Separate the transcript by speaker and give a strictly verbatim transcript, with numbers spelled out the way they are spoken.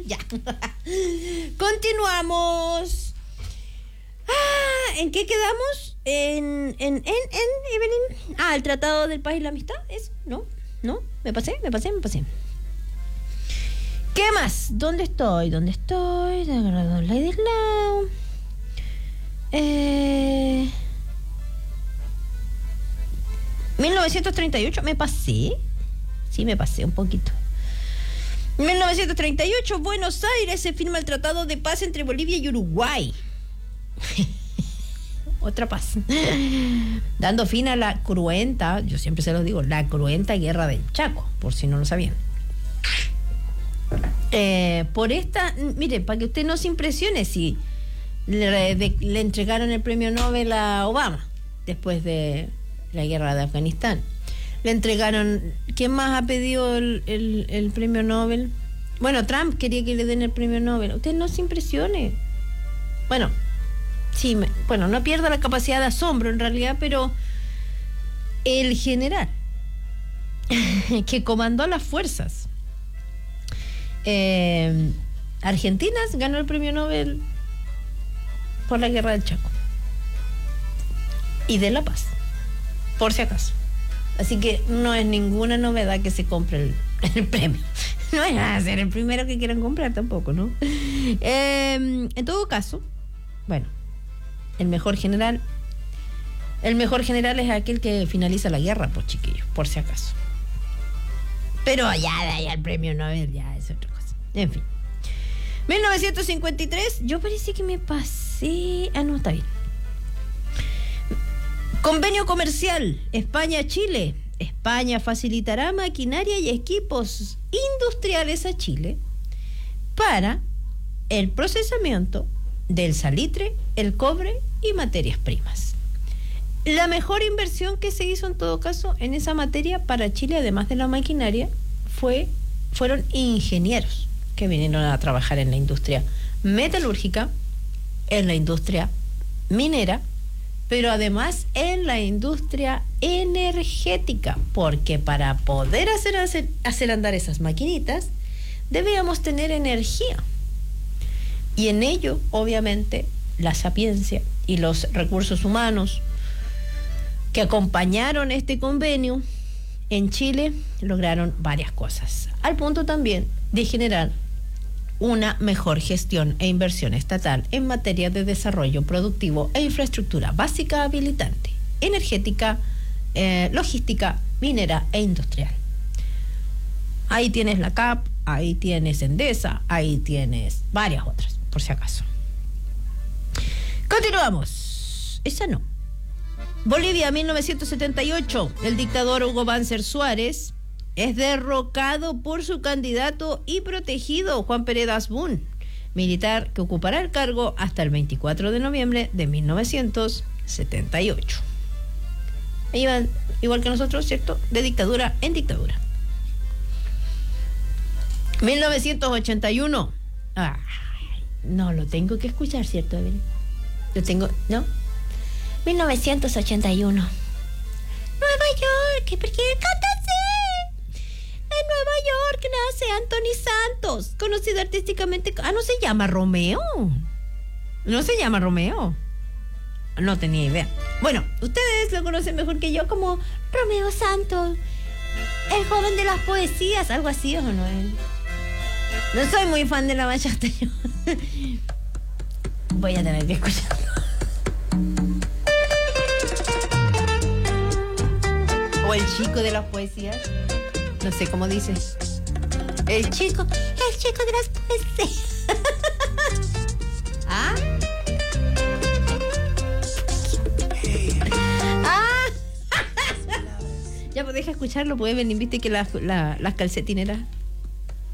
Speaker 1: Ya. Continuamos. Ah, ¿en qué quedamos? En, en, en, en, Evelyn. Ah, el Tratado del Paz y la Amistad. ¿Eso? ¿No? ¿No? ¿Me pasé? ¿Me pasé? ¿Me pasé? ¿Qué más? ¿Dónde estoy? ¿Dónde estoy? Ladislao. Eh... mil novecientos treinta y ocho. ¿Me pasé? Sí, me pasé un poquito. mil novecientos treinta y ocho, Buenos Aires, se firma el Tratado de Paz entre Bolivia y Uruguay. Otra paz. Dando fin a la cruenta, yo siempre se lo digo, la cruenta guerra del Chaco, por si no lo sabían. Eh, por esta, mire, para que usted no se impresione si le, de, le entregaron el premio Nobel a Obama después de la guerra de Afganistán. Le entregaron, ¿quién más ha pedido el, el, el premio Nobel? Bueno, Trump quería que le den el premio Nobel. Usted no se impresione. Bueno, sí, me, bueno, no pierda la capacidad de asombro en realidad, pero el general que comandó las fuerzas eh, argentinas ganó el premio Nobel por la guerra del Chaco y de la paz, por si acaso. Así que no es ninguna novedad que se compre el, el premio. No es nada ser el primero que quieran comprar tampoco, ¿no? Eh, en todo caso, bueno, el mejor general, el mejor general es aquel que finaliza la guerra, pues chiquillos, por si acaso. Pero ya de ahí al premio Nobel ya es otra cosa. En fin. mil novecientos cincuenta y tres, yo parece que me pasé... Ah, no, está bien. Convenio comercial España-Chile. España facilitará maquinaria y equipos industriales a Chile para el procesamiento del salitre, el cobre y materias primas. La mejor inversión que se hizo en todo caso en esa materia para Chile, además de la maquinaria, fue, fueron ingenieros que vinieron a trabajar en la industria metalúrgica, en la industria minera, pero además en la industria energética, porque para poder hacer, hacer, hacer andar esas maquinitas, debíamos tener energía. Y en ello, obviamente, la sapiencia y los recursos humanos que acompañaron este convenio en Chile lograron varias cosas, al punto también de generar una mejor gestión e inversión estatal en materia de desarrollo productivo e infraestructura básica habilitante, energética, eh, logística, minera e industrial. Ahí tienes la C A P, ahí tienes Endesa, ahí tienes varias otras, por si acaso. Continuamos. Esa no. Bolivia, mil novecientos setenta y ocho. El dictador Hugo Banzer Suárez es derrocado por su candidato y protegido, Juan Pereda Asbun, militar que ocupará el cargo hasta el veinticuatro de noviembre de mil novecientos setenta y ocho. Ahí van, igual que nosotros, ¿cierto? De dictadura en dictadura. mil novecientos ochenta y uno. Ah, no lo tengo que escuchar, ¿cierto, Evelyn? Lo tengo, ¿no? mil novecientos ochenta y uno. Nueva York, ¿por qué cantas? En Nueva York nace Anthony Santos, conocido artísticamente... Ah, ¿no se llama Romeo? ¿No se llama Romeo? No tenía idea. Bueno, ustedes lo conocen mejor que yo como Romeo Santos, el joven de las poesías, algo así, ¿o no? No soy muy fan de la bachata. Voy a tener que escucharlo. O el chico de las poesías. No sé cómo dice. El chico, el chico de las poesías. ¿Ah? ¿Ah? Ya, pues deja escucharlo, pues, Evelyn, viste que la, la, las calcetineras